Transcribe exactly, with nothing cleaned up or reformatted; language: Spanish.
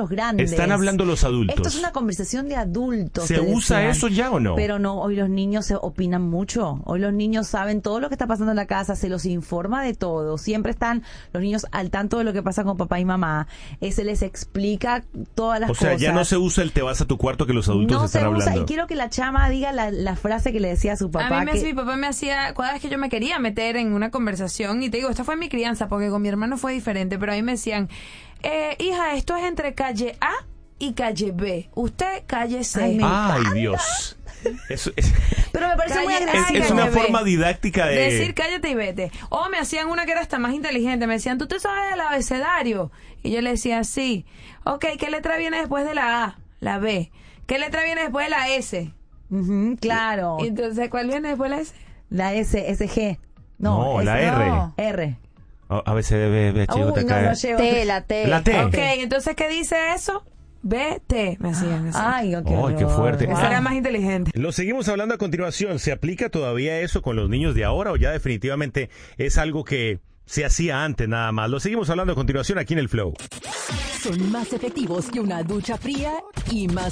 los grandes. Están hablando los adultos. Esto es una conversación de adultos. ¿Se usa decían. eso ya o no? Pero no, hoy los niños se opinan mucho. Hoy los niños saben todo lo que está pasando en la casa, se los informa de todo. Siempre están los niños al tanto de lo que pasa con papá y mamá. Eh, se les explica todas las cosas. O sea, ya no se usa el te vas a tu cuarto que los adultos no están se usa, hablando. Y quiero que la chama diga la, la frase que le decía a su papá. A mí me, que... mi papá me hacía, cada vez que yo me quería meter en una conversación, y te digo, esta fue mi crianza, porque con mi hermano fue diferente, pero a mí me decían, eh, hija, esto es entre calle A y calle B. Usted calle C. Ay, Ay Dios. Eso es, pero me parece calle, muy agresivo. Es, es una bebé. forma didáctica de... decir cállate y vete. O me hacían una que era hasta más inteligente. Me decían, ¿tú te sabes el abecedario? Y yo le decía, sí. Ok, ¿qué letra viene después de la A? La B. ¿Qué letra viene después de la S? Uh-huh, claro. Y, entonces, ¿cuál viene después de la S? La S, S G. No, No, S, la R. No. R. A veces B, B, chico, Uy, te no, cae. no llevo. T, la T. La T. Ok, entonces, ¿qué dice eso? B, T, me hacían así. Ay, okay, Ay, qué fuerte. Esa Ah. era más inteligente. Lo seguimos hablando a continuación. ¿Se aplica todavía eso con los niños de ahora o ya definitivamente es algo que se hacía antes nada más? Lo seguimos hablando a continuación aquí en el Flow. Son más efectivos que una ducha fría y más